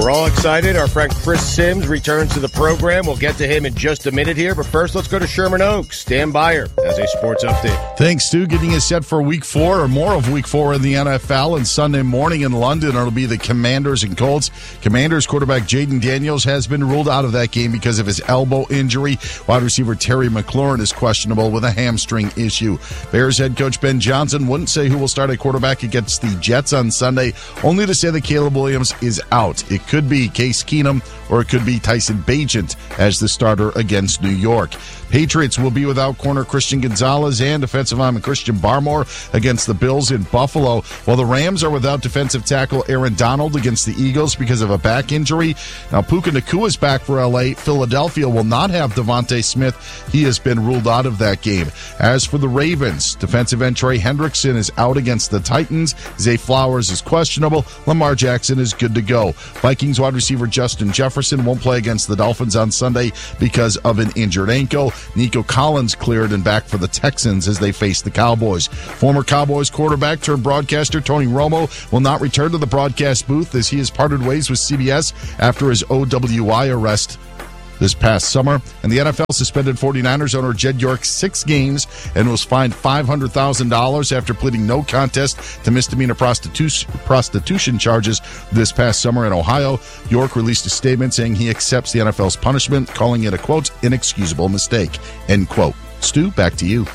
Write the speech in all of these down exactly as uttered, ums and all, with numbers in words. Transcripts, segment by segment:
We're all excited. Our friend Chris Sims returns to the program. We'll get to him in just a minute here. But first, let's go to Sherman Oaks. Dan Beyer has a sports update. Thanks, Stu. Getting us set for week four or more of week four in the N F L. And Sunday morning in London, it'll be the Commanders and Colts. Commanders quarterback Jaden Daniels has been ruled out of that game because of his elbow injury. Wide receiver Terry McLaurin is questionable with a hamstring issue. Bears head coach Ben Johnson wouldn't say who will start at quarterback against the Jets on Sunday, only to say that Caleb Williams is out. It could be Case Keenum or it could be Tyson Bagent as the starter against New York. Patriots will be without corner Christian Gonzalez and defensive lineman Christian Barmore against the Bills in Buffalo, while the Rams are without defensive tackle Aaron Donald against the Eagles because of a back injury. Now, Puka Nacua is back for L A. Philadelphia will not have Devontae Smith. He has been ruled out of that game. As for the Ravens, defensive end Trey Hendrickson is out against the Titans. Zay Flowers is questionable. Lamar Jackson is good to go. Vikings wide receiver Justin Jefferson won't play against the Dolphins on Sunday because of an injured ankle. Nico Collins cleared and back for the Texans as they face the Cowboys. Former Cowboys quarterback turned broadcaster Tony Romo will not return to the broadcast booth as he has parted ways with C B S after his O W I arrest this past summer. And the N F L suspended 49ers owner Jed York six games and was fined five hundred thousand dollars after pleading no contest to misdemeanor prostitution, prostitution charges this past summer in Ohio. York released a statement saying he accepts the N F L's punishment, calling it a, quote, inexcusable mistake, end quote. Stu, back to you.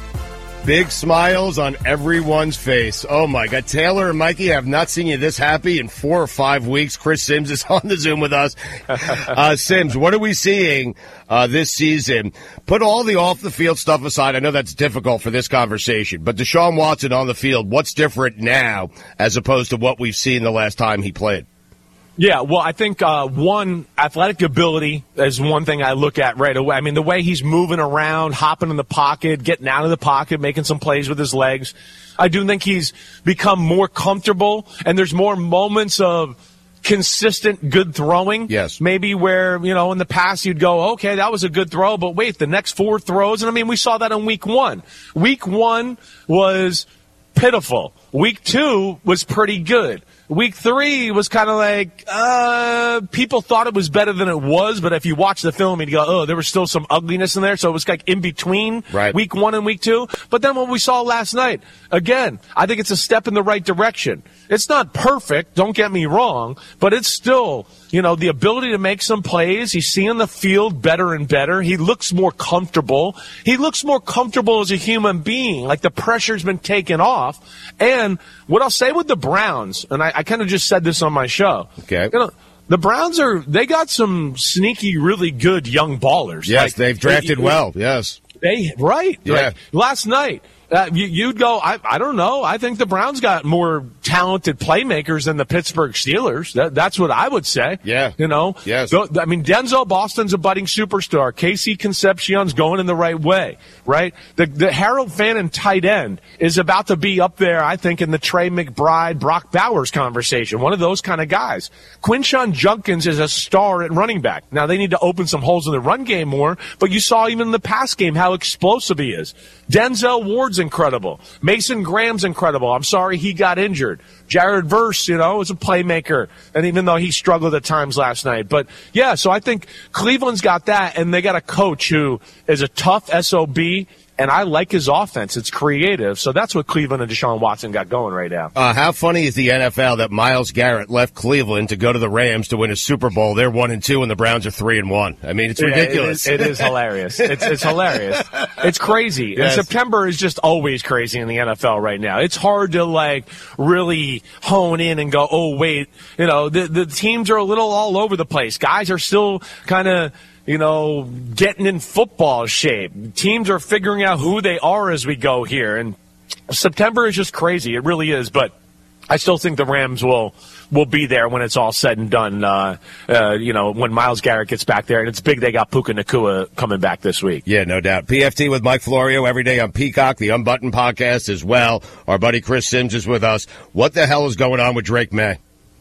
Big smiles on everyone's face. Oh, my God. Taylor and Mikey, have not seen you this happy in four or five weeks. Chris Sims is on the Zoom with us. Uh, Sims, what are we seeing uh, this season? Put all the off-the-field stuff aside. I know that's difficult for this conversation, but Deshaun Watson on the field, what's different now as opposed to what we've seen the last time he played? Yeah, well, I think, uh, one, athletic ability is one thing I look at right away. I mean, the way he's moving around, hopping in the pocket, getting out of the pocket, making some plays with his legs. I do think he's become more comfortable, and there's more moments of consistent good throwing. Yes. Maybe where, you know, in the past you'd go, okay, that was a good throw, but wait, the next four throws, and I mean, we saw that in week one. Week one was pitiful. Week two was pretty good. Week three was kind of like, uh, people thought it was better than it was, but if you watch the film, you'd go, oh, there was still some ugliness in there, so it was like in between right. week one and week two. But then what we saw last night, again, I think it's a step in the right direction. It's not perfect, don't get me wrong, but it's still, you know, the ability to make some plays. He's seeing the field better and better. He looks more comfortable. He looks more comfortable as a human being, like the pressure's been taken off. And what I'll say with the Browns, and I, I kind of just said this on my show. Okay. You know, the Browns are, they got some sneaky, really good young ballers. Yes, like, they've drafted they, well. Yes. They, right. Yeah. Like, last night, Uh, you, you'd go, I, I don't know. I think the Browns got more talented playmakers than the Pittsburgh Steelers. That, that's what I would say. Yeah. You know? Yes. So, I mean, Denzel Boston's a budding superstar. Casey Concepcion's going in the right way, right? The, the Harold Fannin tight end is about to be up there, I think, in the Trey McBride, Brock Bowers conversation. One of those kind of guys. Quinshon Judkins is a star at running back. Now, they need to open some holes in the run game more, but you saw even in the pass game how explosive he is. Denzel Ward's incredible. Mason Graham's incredible. I'm sorry he got injured. Jared Verse, you know, is a playmaker, and even though he struggled at times last night. But, yeah, so I think Cleveland's got that, and they got a coach who is a tough S O B, and I like his offense. It's creative. So that's what Cleveland and Deshaun Watson got going right now. Uh, how funny is the N F L that Myles Garrett left Cleveland to go to the Rams to win a Super Bowl? They're one and two, and the Browns are three and one. I mean, it's ridiculous. Yeah, it, is, it is hilarious. It's, it's hilarious. It's crazy. Yes. And September is just always crazy in the N F L right now. It's hard to, like, really hone in and go, oh, wait, you know, the, the teams are a little all over the place. Guys are still kind of, you know, getting in football shape. Teams are figuring out who they are as we go here. And September is just crazy. It really is. But I still think the Rams will will be there when it's all said and done, uh, uh, you know, when Myles Garrett gets back there. And it's big they got Puka Nacua coming back this week. Yeah, no doubt. P F T with Mike Florio every day on Peacock, the Unbuttoned podcast as well. Our buddy Chris Sims is with us. What the hell is going on with Drake May?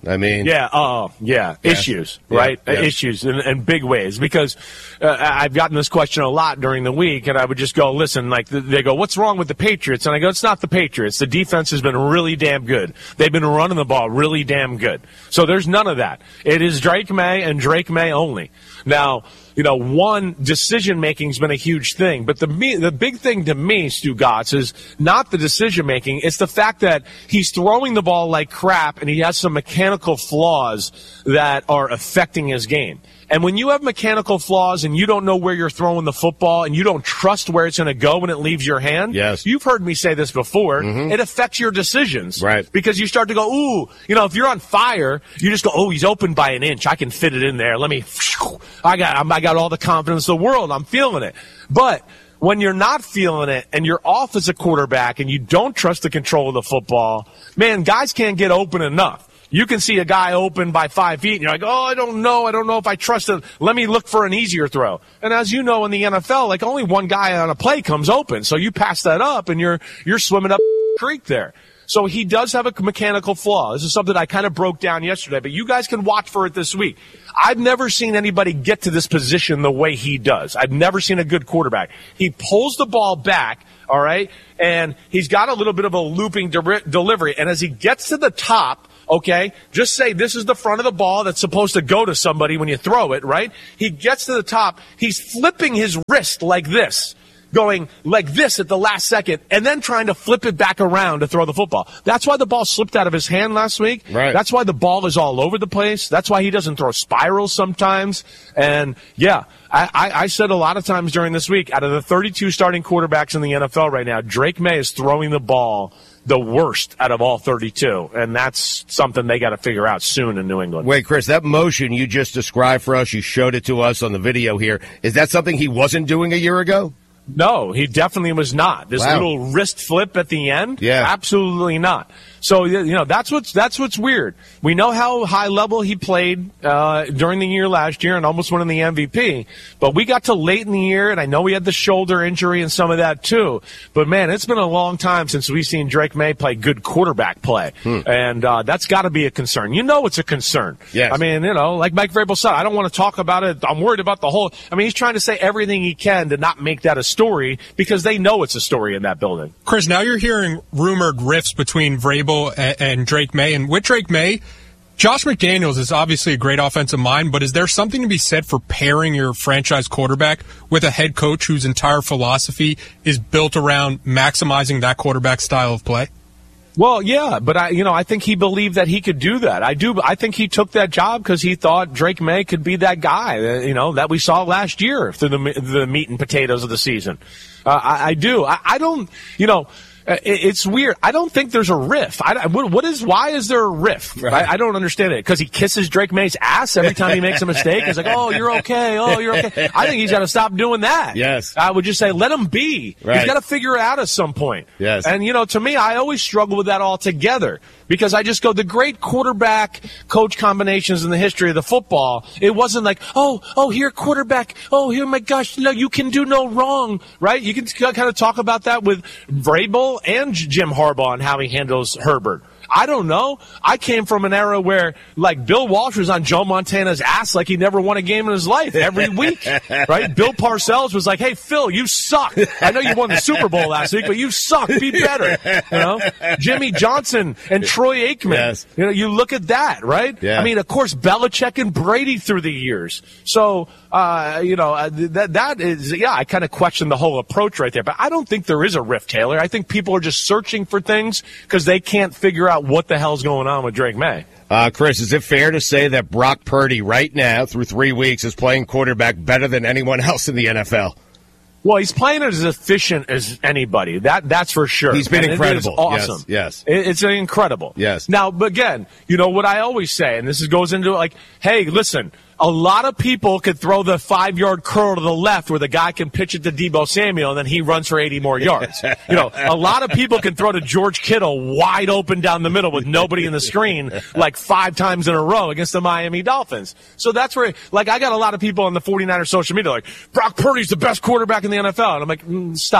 I mean, yeah, oh, yeah, yeah. issues, yeah. right? Yeah. Issues in, in big ways, because uh, I've gotten this question a lot during the week, and I would just go, listen, like they go, what's wrong with the Patriots? And I go, it's not the Patriots. The defense has been really damn good. They've been running the ball really damn good. So there's none of that. It is Drake May and Drake May only. Now, you know, one, decision-making has been a huge thing. But the me, the big thing to me, Stu Gotts, is not the decision-making. It's the fact that he's throwing the ball like crap, and he has some mechanical flaws that are affecting his game. And when you have mechanical flaws and you don't know where you're throwing the football and you don't trust where it's going to go when it leaves your hand, yes. You've heard me say this before, mm-hmm. It affects your decisions. Right. Because you start to go, ooh, you know, if you're on fire, you just go, oh, he's open by an inch. I can fit it in there. Let me, I got, I got all the confidence in the world. I'm feeling it. But when you're not feeling it and you're off as a quarterback and you don't trust the control of the football, man, guys can't get open enough. You can see a guy open by five feet, and you're like, oh, I don't know. I don't know if I trust it. Let me look for an easier throw. And as you know in the N F L, like only one guy on a play comes open. So you pass that up, and you're you're swimming up the creek there. So he does have a mechanical flaw. This is something I kind of broke down yesterday, but you guys can watch for it this week. I've never seen anybody get to this position the way he does. I've never seen a good quarterback. He pulls the ball back, all right, and he's got a little bit of a looping de- delivery. And as he gets to the top, okay, just say this is the front of the ball that's supposed to go to somebody when you throw it, right? He gets to the top. He's flipping his wrist like this, going like this at the last second, and then trying to flip it back around to throw the football. That's why the ball slipped out of his hand last week. Right. That's why the ball is all over the place. That's why he doesn't throw spirals sometimes. And, yeah, I, I, I said a lot of times during this week, out of the thirty-two starting quarterbacks in the N F L right now, Drake May is throwing the ball the worst out of all thirty-two, and that's something they got to figure out soon in New England. Wait, Chris, that motion you just described for us, you showed it to us on the video here, is that something he wasn't doing a year ago? No, he definitely was not. This Wow. little wrist flip at the end? Yeah. Absolutely not. So, you know, that's what's that's what's weird. We know how high level he played uh, during the year last year and almost won the M V P. But we got to late in the year, and I know he had the shoulder injury and some of that too. But, man, it's been a long time since we've seen Drake May play good quarterback play. Hmm. And uh, that's got to be a concern. You know it's a concern. Yes. I mean, you know, like Mike Vrabel said, I don't want to talk about it. I'm worried about the whole – I mean, he's trying to say everything he can to not make that a story because they know it's a story in that building. Chris, now you're hearing rumored rifts between Vrabel and, and Drake May. And with Drake May, Josh McDaniels is obviously a great offensive mind, but is there something to be said for pairing your franchise quarterback with a head coach whose entire philosophy is built around maximizing that quarterback style of play? Well, yeah, but I, you know, I think he believed that he could do that. I do. I think he took that job because he thought Drake May could be that guy, uh, you know, that we saw last year through the the meat and potatoes of the season. Uh, I, I do. I, I don't, you know. It's weird. I don't think there's a riff. I, what is? Why is there a riff? Right. I, I don't understand it. Because he kisses Drake May's ass every time he makes a mistake. It's like, oh, you're okay. Oh, you're okay. I think he's got to stop doing that. Yes. I would just say, let him be. Right. He's got to figure it out at some point. Yes. And, you know, to me, I always struggle with that altogether. Because I just go, the great quarterback coach combinations in the history of the football, it wasn't like, oh, oh, here, quarterback, oh, here, my gosh, no, you can do no wrong, right? You can kind of talk about that with Vrabel and Jim Harbaugh and how he handles Herbert. I don't know. I came from an era where, like, Bill Walsh was on Joe Montana's ass like he never won a game in his life every week, right? Bill Parcells was like, hey, Phil, you suck. I know you won the Super Bowl last week, but you suck. Be better, you know? Jimmy Johnson and Troy Aikman. Yes. You know, you look at that, right? Yeah. I mean, of course, Belichick and Brady through the years. So, uh, you know, uh, that that is, yeah, I kind of question the whole approach right there. But I don't think there is a rift, Taylor. I think people are just searching for things because they can't figure out what the hell's going on with Drake May. Uh, Chris, is it fair to say that Brock Purdy right now, through three weeks, is playing quarterback better than anyone else in the N F L? Well, he's playing as efficient as anybody. That That's for sure. He's been and incredible. It is awesome. Yes, yes. It, it's incredible. Yes. Now, but again, you know what I always say, and this is, goes into it like, hey, listen, a lot of people could throw the five-yard curl to the left where the guy can pitch it to Deebo Samuel and then he runs for eighty more yards. You know, a lot of people can throw to George Kittle wide open down the middle with nobody in the screen like five times in a row against the Miami Dolphins. So that's where, like, I got a lot of people on the 49ers social media like, Brock Purdy's the best quarterback in the N F L. And I'm like, mm, stop.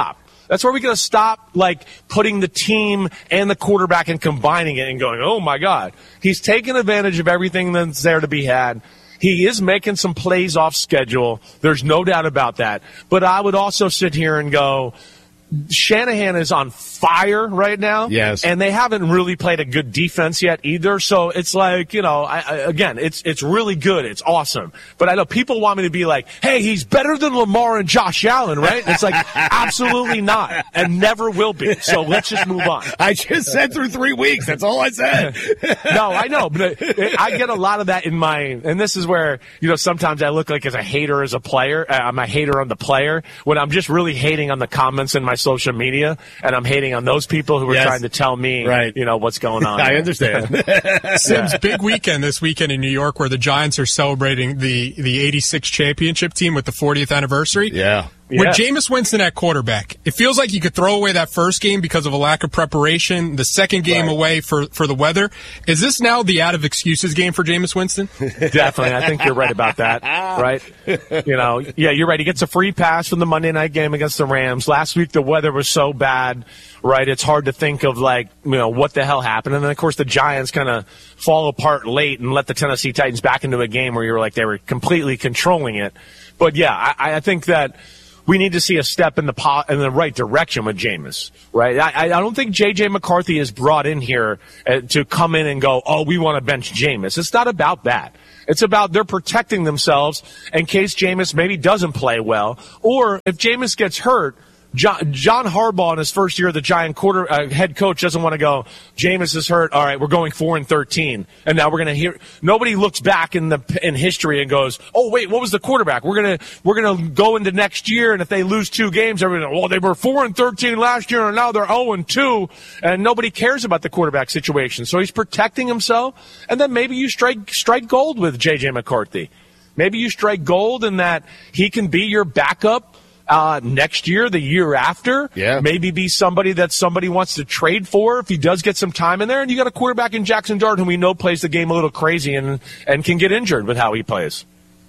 That's where we got to stop, like, putting the team and the quarterback and combining it and going, oh, my God. He's taking advantage of everything that's there to be had. He is making some plays off schedule. There's no doubt about that. But I would also sit here and go, Shanahan is on fire right now. Yes. And they haven't really played a good defense yet either. So it's like, you know, I, I, again, it's it's really good. It's awesome. But I know people want me to be like, hey, he's better than Lamar and Josh Allen, right? It's like, absolutely not. And never will be. So let's just move on. I just said through three weeks. That's all I said. No, I know. But I get a lot of that in my, and this is where, you know, sometimes I look like as a hater as a player. I'm a hater on the player when I'm just really hating on the comments in my social media, and I'm hating on those people who are yes. trying to tell me, right. you know, what's going on. I understand. Sims, big weekend this weekend in New York where the Giants are celebrating the, the eighty-six championship team with the fortieth anniversary. Yeah. With Yeah. Jameis Winston at quarterback, it feels like you could throw away that first game because of a lack of preparation, the second game Right. away for, for the weather. Is this now the out of excuses game for Jameis Winston? Definitely. I think you're right about that, right? You know, yeah, you're right. He gets a free pass from the Monday night game against the Rams. Last week, the weather was so bad, right? It's hard to think of, like, you know, what the hell happened. And then, of course, the Giants kind of fall apart late and let the Tennessee Titans back into a game where you were like they were completely controlling it. But, yeah, I, I think that we need to see a step in the po- in the right direction with Jameis, right? I, I don't think J J McCarthy is brought in here uh, to come in and go, oh, we want to bench Jameis. It's not about that. It's about they're protecting themselves in case Jameis maybe doesn't play well. Or if Jameis gets hurt, John, John Harbaugh in his first year, the Giant quarter uh, head coach doesn't want to go, Jameis is hurt. All right, we're going four and thirteen, and now we're going to hear. Nobody looks back in the in history and goes, oh wait, what was the quarterback? We're gonna we're gonna go into next year, and if they lose two games, everybody, well, they were four and thirteen last year, and now they're zero and two, and nobody cares about the quarterback situation. So he's protecting himself, and then maybe you strike strike gold with J J McCarthy. Maybe you strike gold in that he can be your backup. Uh, next year, the year after, yeah. maybe be somebody that somebody wants to trade for if he does get some time in there. And you got a quarterback in Jackson Dart who we know plays the game a little crazy and, and can get injured with how he plays.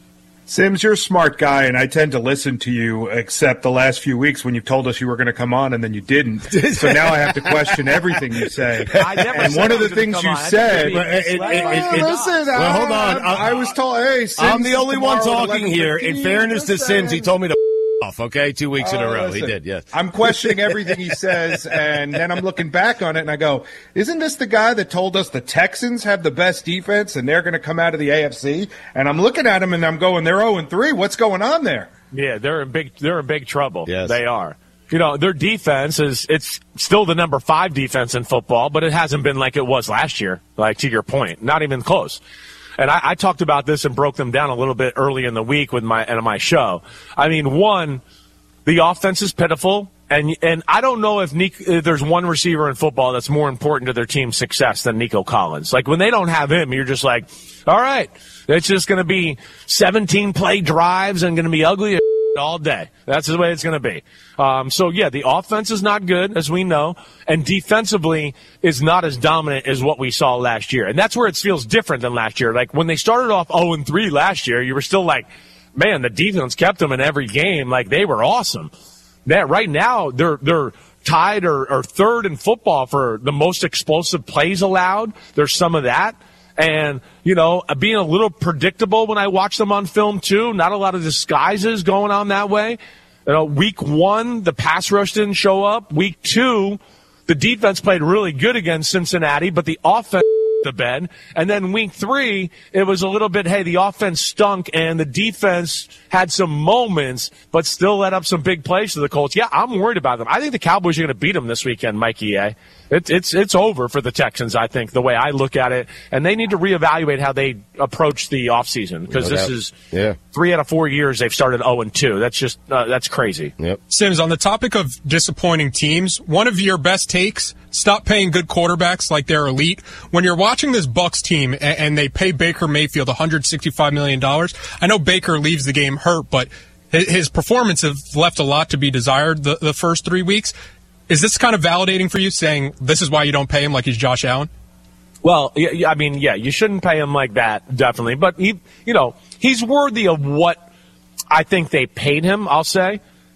Sims, you're a smart guy, and I tend to listen to you, except the last few weeks when you've told us you were going to come on and then you didn't. So now I have to question everything you say. I never and said one I of the was gonna things come you on. I said. think Well, it- it- well, it- it- listen, Well, I, hold on. I, I was told, hey, Sims, I'm the only one tomorrow at talking here. In eleven fifteen, fairness to just Sims, he saying. told me to off, okay? Two weeks in a Oh, row. listen, He did, yes. I'm questioning everything he says, and then I'm looking back on it, and I go, isn't this the guy that told us the Texans have the best defense, and they're going to come out of the A F C? And I'm looking at him, and I'm going, they're oh and three. What's going on there? Yeah, they're in big they're in big trouble. Yes. They are. You know, their defense is it's still the number five defense in football, but it hasn't been like it was last year, like to your point. Not even close. And I, I talked about this and broke them down a little bit early in the week with my and my show. I mean, one, the offense is pitiful, and and I don't know if Nick, if there's one receiver in football that's more important to their team's success than Nico Collins. Like when they don't have him, you're just like, all right, it's just going to be seventeen play drives and going to be ugly all day. That's the way it's going to be. Um, so, yeah, the offense is not good, as we know, and defensively is not as dominant as what we saw last year. And that's where it feels different than last year. Like, when they started off oh and three last year, you were still like, man, the defense kept them in every game. Like, they were awesome. That right now, they're they're tied or, or third in football for the most explosive plays allowed. There's some of that. And, you know, being a little predictable when I watch them on film, too. Not a lot of disguises going on that way. You know, week one, the pass rush didn't show up. Week two, the defense played really good against Cincinnati, but the offense the bed. And then week three, it was a little bit, hey, the offense stunk and the defense had some moments, but still let up some big plays to the Colts. Yeah, I'm worried about them. I think the Cowboys are going to beat them this weekend, Mikey A. It, it's it's over for the Texans, I think, the way I look at it. And they need to reevaluate how they approach the offseason because No this doubt. is Yeah. three out of four years they've started oh and two. That's just, uh, that's crazy. Yep. Sims, on the topic of disappointing teams, one of your best takes, stop paying good quarterbacks like they're elite. When you're watching this Bucs team and, and they pay Baker Mayfield one hundred sixty-five million dollars, I know Baker leaves the game hurt, but his, his performance has left a lot to be desired the, the first three weeks. Is this kind of validating for you, saying this is why you don't pay him like he's Josh Allen? Well, yeah, yeah, I mean, yeah, you shouldn't pay him like that, definitely. But, he, you know, he's worthy of what I think they paid him, I'll say.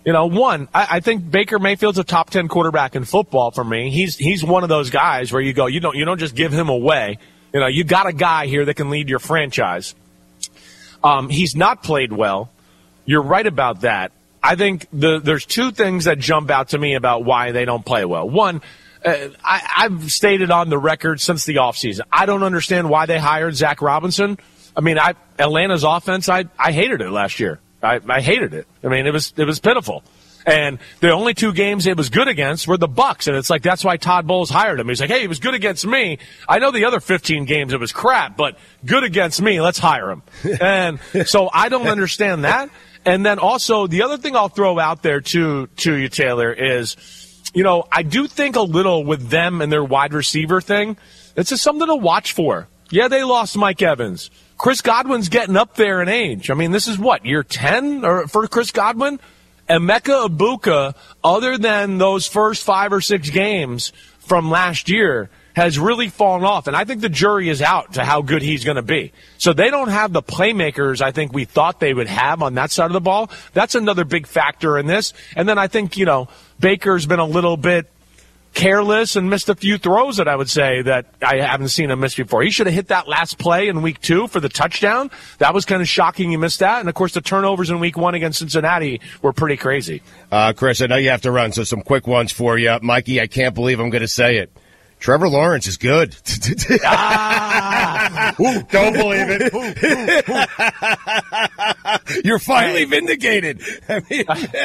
You know, one, I, I think Baker Mayfield's a top ten quarterback in football for me. He's he's one of those guys where you go, you don't you don't just give him away. You know, you got a guy here that can lead your franchise. Um, he's not played well. You're right about that. I think the, there's two things that jump out to me about why they don't play well. One, uh, I, I've stated on the record since the offseason, I don't understand why they hired Zach Robinson. I mean, I Atlanta's offense, I I hated it last year. I, I hated it. I mean, it was it was pitiful. And the only two games it was good against were the Bucs, and it's like that's why Todd Bowles hired him. He's like, hey, he was good against me. I know the other fifteen games it was crap, but good against me, let's hire him. And so I don't understand that. And then also the other thing I'll throw out there to to you, Taylor, is, you know, I do think a little with them and their wide receiver thing. It's just something to watch for. Yeah, they lost Mike Evans. Chris Godwin's getting up there in age. I mean, this is what, year ten or for Chris Godwin? Emeka Egbuka, other than those first five or six games from last year, has really fallen off. And I think the jury is out to how good he's going to be. So they don't have the playmakers I think we thought they would have on that side of the ball. That's another big factor in this. And then I think, you know, Baker's been a little bit careless and missed a few throws that I would say that I haven't seen him miss before. He should have hit that last play in week two for the touchdown. That was kind of shocking he missed that. And, of course, the turnovers in week one against Cincinnati were pretty crazy. Uh, Chris, I know you have to run, so some quick ones for you. Mikey, I can't believe I'm going to say it. Trevor Lawrence is good. ah! Ooh, don't believe it. You're finally vindicated. I mean,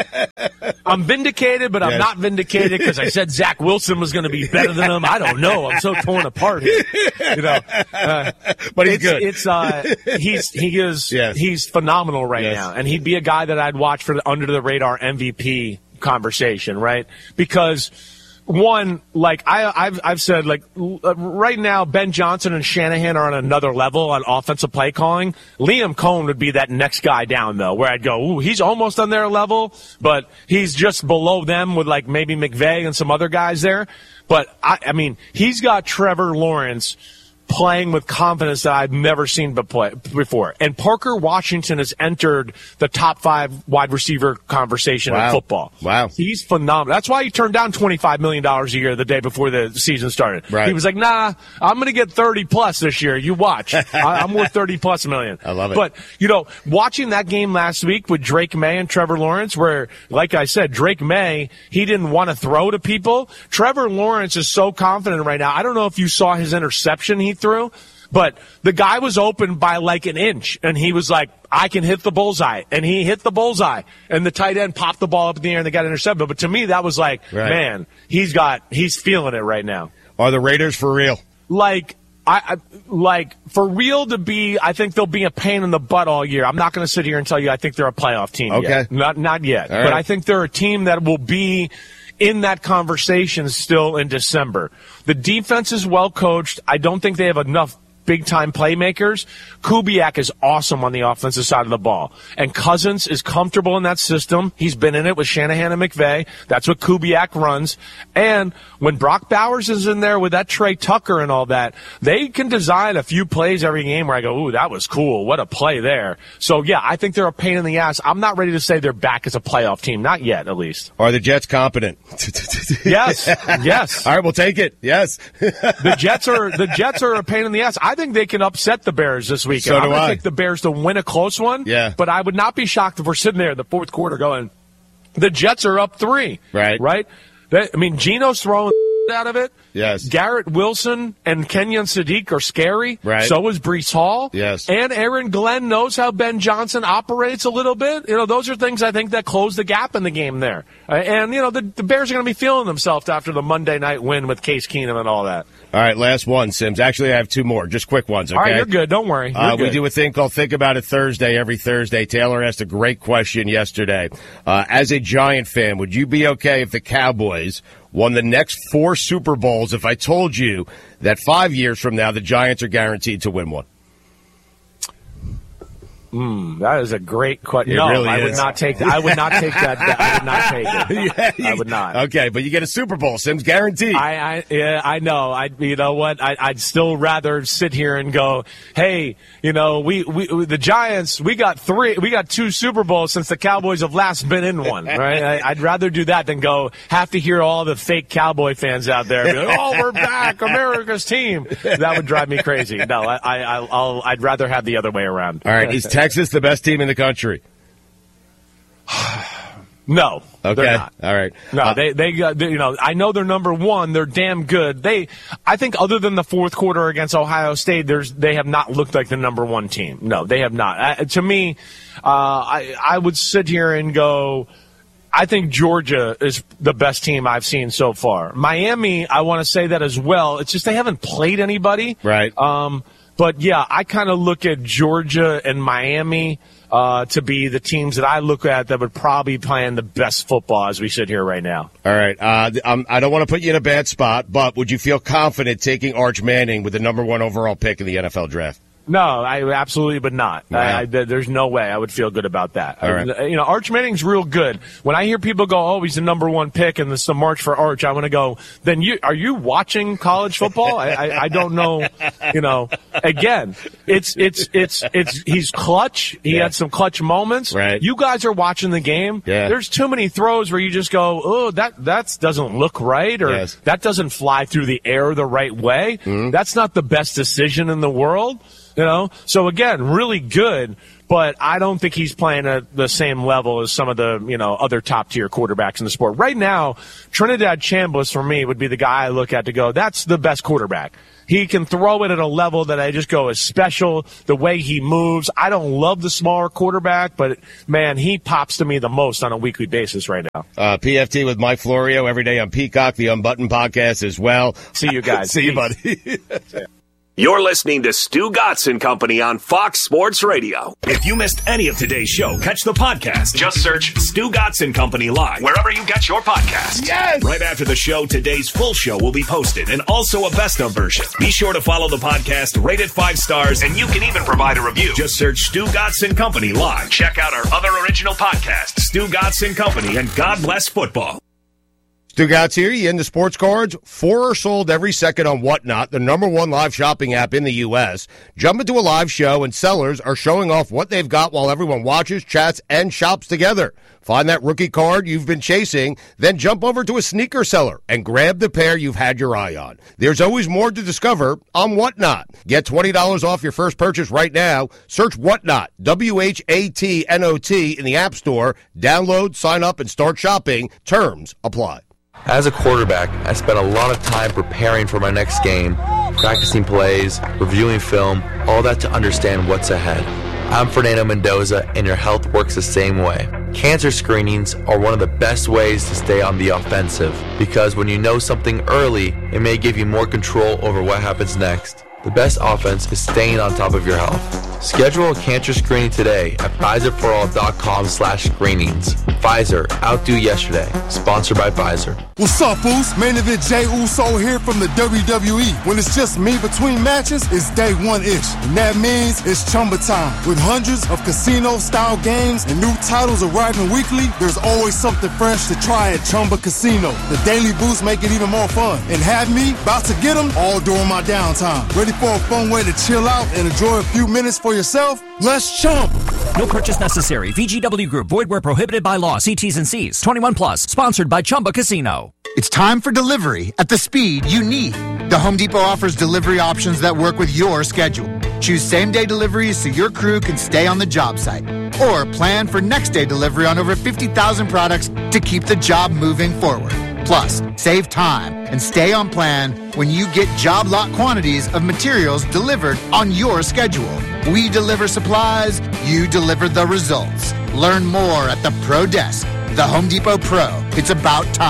I'm vindicated, but I'm yes. not vindicated because I said Zach Wilson was going to be better than him. I don't know. I'm so torn apart here. You know, uh, but he's it's, good. It's uh, he's he is yes. he's phenomenal right yes. now, and he'd be a guy that I'd watch for the under the radar M V P conversation, right? Because. One, like I, I've, I've said, like right now, Ben Johnson and Shanahan are on another level on offensive play calling. Liam Cohen would be that next guy down, though, where I'd go, ooh, he's almost on their level, but he's just below them with like maybe McVay and some other guys there. But I, I mean, he's got Trevor Lawrence playing with confidence that I've never seen before. And Parker Washington has entered the top five wide receiver conversation wow. in football. Wow. He's phenomenal. That's why he turned down twenty-five million dollars a year the day before the season started. Right. He was like, nah, I'm going to get thirty plus this year. You watch. I, I'm worth thirty plus million. I love it. But, you know, watching that game last week with Drake May and Trevor Lawrence, where, like I said, Drake May, he didn't want to throw to people. Trevor Lawrence is so confident right now. I don't know if you saw his interception he threw, but the guy was open by like an inch, and he was like, I can hit the bullseye. And he hit the bullseye, and the tight end popped the ball up in the air, and they got intercepted. But to me, that was like, right. man, he's got, he's feeling it right now. Are the Raiders for real? Like, I, I like for real to be, I think they'll be a pain in the butt all year. I'm not going to sit here and tell you I think they're a playoff team okay. yet. Not, not yet. All but right. I think they're a team that will be in that conversation still in December. The defense is well coached. I don't think they have enough big-time playmakers. Kubiak is awesome on the offensive side of the ball. And Cousins is comfortable in that system. He's been in it with Shanahan and McVay. That's what Kubiak runs. And when Brock Bowers is in there with that Trey Tucker and all that, they can design a few plays every game where I go, ooh, that was cool. What a play there. So, yeah, I think they're a pain in the ass. I'm not ready to say they're back as a playoff team. Not yet, at least. Are the Jets competent? Yes. Yes. All right, we'll take it. Yes. The Jets are the Jets are a pain in the ass. I think they can upset the Bears this weekend. So do I'm going I. to take the Bears to win a close one. Yeah. But I would not be shocked if we're sitting there in the fourth quarter going, the Jets are up three. Right. Right? They, I mean, Geno's throwing out of it. Yes. Garrett Wilson and Kenyon Sadiq are scary. Right. So is Breece Hall. Yes. And Aaron Glenn knows how Ben Johnson operates a little bit. You know, those are things I think that close the gap in the game there. Uh, and, you know, the, the Bears are going to be feeling themselves after the Monday night win with Case Keenum and all that. All right, last one, Sims. Actually, I have two more. Just quick ones, okay? All right, you're good. Don't worry. Uh, good. we do a thing called Think About It Thursday every Thursday. Taylor asked a great question yesterday. Uh, as a Giant fan, would you be okay if the Cowboys won the next four Super Bowls if I told you that five years from now the Giants are guaranteed to win one? Mm, that is a great question. It No, really I would is. not take that. I would not take that. I would not take it. Yeah, you- I would not. Okay, but you get a Super Bowl, Sims, guaranteed. I, I, yeah, I know. I, you know what? I, I'd still rather sit here and go, hey, you know, we, we, the Giants, we got three, we got two Super Bowls since the Cowboys have last been in one, right? I, I'd rather do that than go have to hear all the fake Cowboy fans out there be like, oh, we're back, America's team. That would drive me crazy. No, I, I, I'll, I'd rather have the other way around. All right, is Texas the best team in the country? No. Okay. They're not. All right. No, Uh, they, they, got- they, you know, I know they're number one. They're damn good. They, I think other than the fourth quarter against Ohio State, there's, they have not looked like the number one team. No, they have not. Uh, to me, uh, I, I would sit here and go, I think Georgia is the best team I've seen so far. Miami, I want to say that as well. It's just they haven't played anybody. Right. Um, but yeah, I kind of look at Georgia and Miami uh, to be the teams that I look at that would probably be playing the best football as we sit here right now. All right. Uh, um, I don't want to put you in a bad spot, but would you feel confident taking Arch Manning with the number one overall pick in the N F L draft? No, I absolutely would not. Wow. I, I, there's no way I would feel good about that. All right. I, you know, Arch Manning's real good. When I hear people go, "Oh, he's the number one pick," and this is the march for Arch, I want to go. Then you are you watching college football? I, I, I don't know. You know, again, it's it's it's it's he's clutch. He Yeah. had some clutch moments. Right. You guys are watching the game. Yeah. There's too many throws where you just go, "Oh, that that doesn't look right," or Yes. that doesn't fly through the air the right way. Mm-hmm. That's not the best decision in the world. You know, so again, really good, but I don't think he's playing at the same level as some of the, you know, other top tier quarterbacks in the sport. Right now, Trinidad Chambliss for me would be the guy I look at to go, that's the best quarterback. He can throw it at a level that I just go is special, the way he moves. I don't love the smaller quarterback, but man, he pops to me the most on a weekly basis right now. Uh, P F T with Mike Florio every day on Peacock, the Unbuttoned podcast as well. See you guys. See you, Peace. buddy. You're listening to Stu Gatz and Company on Fox Sports Radio. If you missed any of today's show, catch the podcast. Just search Stu Gatz and Company Live wherever you get your podcasts. Yes! Right after the show, today's full show will be posted and also a best of version. Be sure to follow the podcast, rate it five stars, and you can even provide a review. Just search Stu Gatz and Company Live. Check out our other original podcasts, Stu Gatz and Company and God Bless Football. Stu Gatz here. You into sports cards? Four are sold every second on Whatnot, the number one live shopping app in the U S. Jump into a live show, and sellers are showing off what they've got while everyone watches, chats, and shops together. Find that rookie card you've been chasing, then jump over to a sneaker seller and grab the pair you've had your eye on. There's always more to discover on Whatnot. Get twenty dollars off your first purchase right now. Search Whatnot, W H A T N O T, in the App Store. Download, sign up, and start shopping. Terms apply. As a quarterback, I spent a lot of time preparing for my next game, practicing plays, reviewing film, all that to understand what's ahead. I'm Fernando Mendoza, and your health works the same way. Cancer screenings are one of the best ways to stay on the offensive, because when you know something early, it may give you more control over what happens next. The best offense is staying on top of your health. Schedule a cancer screening today at Pfizer For All dot com slash screenings. Pfizer, outdo yesterday. Sponsored by Pfizer. What's up, Boost? Main event Jey Uso here from the W W E. When it's just me between matches, it's day one-ish. And that means it's Chumba time. With hundreds of casino-style games and new titles arriving weekly, there's always something fresh to try at Chumba Casino. The Daily Boost make it even more fun. And have me about to get them all during my downtime. Ready for a fun way to chill out and enjoy a few minutes for yourself? Let's chump. No purchase necessary. V G W Group. Void where prohibited by law. See T's and C's. twenty-one plus. Sponsored by Chumba Casino. It's time for delivery at the speed you need. The Home Depot offers delivery options that work with your schedule. Choose same-day deliveries so your crew can stay on the job site. Or plan for next-day delivery on over fifty thousand products to keep the job moving forward. Plus, save time and stay on plan when you get job lot quantities of materials delivered on your schedule. We deliver supplies, you deliver the results. Learn more at the Pro Desk. The Home Depot Pro. It's about time.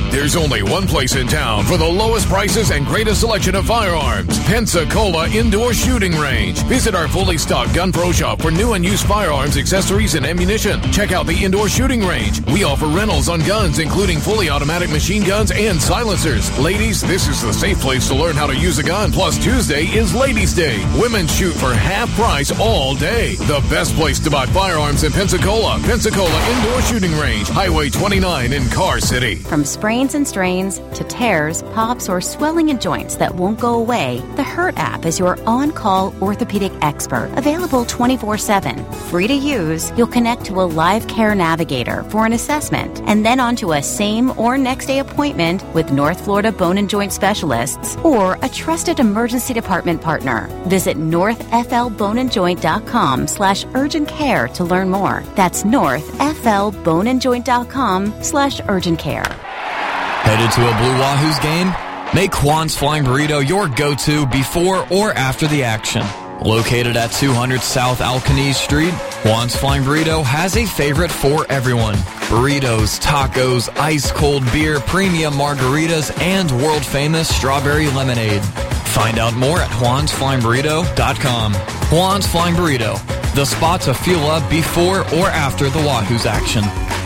There's only one place in town for the lowest prices and greatest selection of firearms. Pensacola Indoor Shooting Range. Visit our fully stocked Gun Pro Shop for new and used firearms, accessories, and ammunition. Check out the Indoor Shooting Range. We offer rentals on guns, including fully automatic machine guns and silencers. Ladies, this is the safe place to learn how to use a gun. Plus, Tuesday is Ladies' Day. Women shoot for half price all day. The best place to buy firearms in Pensacola. Pensacola Indoor Shooting Range. Highway twenty-nine in Car City. From sprains and strains to tears, pops, or swelling in joints that won't go away, the Hurt app is your on-call orthopedic expert. Available twenty-four seven. Free to use, you'll connect to a live care navigator for an assessment and then onto a same or next day appointment with North Florida Bone and Joint Specialists or a trusted emergency department partner. Visit northflboneandjoint.com slash urgent care to learn more. That's northflboneandjoint.com slash urgent care. Headed to a Blue Wahoos game? Make Juan's Flying Burrito your go-to before or after the action. Located at two hundred South Alcanese Street, Juan's Flying Burrito has a favorite for everyone. Burritos, tacos, ice-cold beer, premium margaritas, and world-famous strawberry lemonade. Find out more at juans flying burrito dot com. Juan's Flying Burrito, the spot to fuel up before or after the Wahoos action.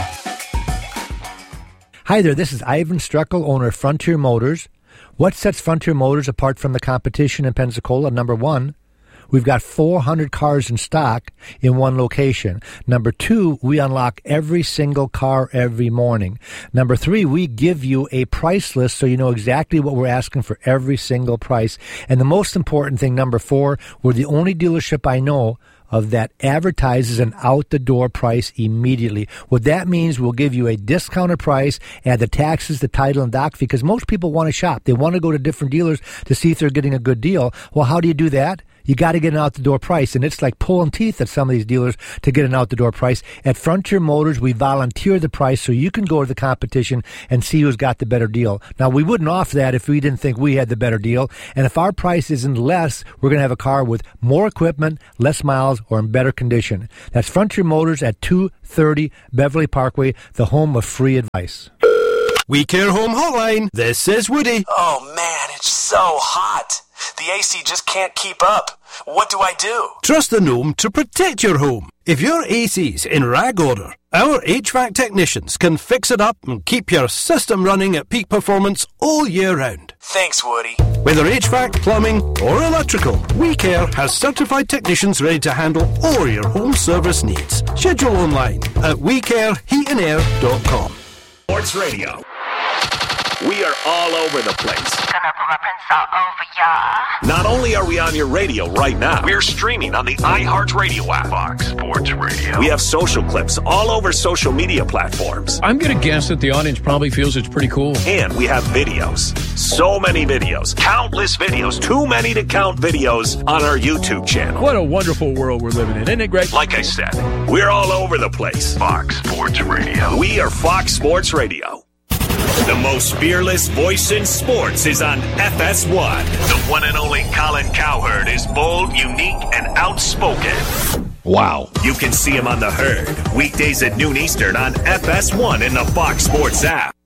Hi there, this is Ivan Streckel, owner of Frontier Motors. What sets Frontier Motors apart from the competition in Pensacola? Number one, we've got four hundred cars in stock in one location. Number two, we unlock every single car every morning. Number three, we give you a price list so you know exactly what we're asking for every single price. And the most important thing, number four, we're the only dealership I know of that advertises an out-the-door price immediately. What that means, we'll give you a discounted price, add the taxes, the title, and doc, because most people want to shop. They want to go to different dealers to see if they're getting a good deal. Well, how do you do that? You got to get an out-the-door price, and it's like pulling teeth at some of these dealers to get an out-the-door price. At Frontier Motors, we volunteer the price so you can go to the competition and see who's got the better deal. Now, we wouldn't offer that if we didn't think we had the better deal, and if our price isn't less, we're going to have a car with more equipment, less miles, or in better condition. That's Frontier Motors at two thirty Beverly Parkway, the home of free advice. We Care Home Hotline. This is Woody. Oh, man, it's so hot. The A C just can't keep up. What do I do? Trust the Gnome to protect your home. If your A C's in rag order, our H V A C technicians can fix it up and keep your system running at peak performance all year round. Thanks, Woody. Whether H V A C, plumbing, or electrical, We Care has certified technicians ready to handle all your home service needs. Schedule online at we care heat and air dot com. Sports Radio. We are all over the place. Gonna put my prints all over ya. Not only are we on your radio right now, we're streaming on the iHeartRadio app. Fox Sports Radio. We have social clips all over social media platforms. I'm going to guess that the audience probably feels it's pretty cool. And we have videos. So many videos. Countless videos. Too many to count videos on our YouTube channel. What a wonderful world we're living in. Isn't it great? Like I said, we're all over the place. Fox Sports Radio. We are Fox Sports Radio. The most fearless voice in sports is on F S one. The one and only Colin Cowherd is bold, unique, and outspoken. Wow. You can see him on The Herd, weekdays at noon Eastern on F S one in the Fox Sports app.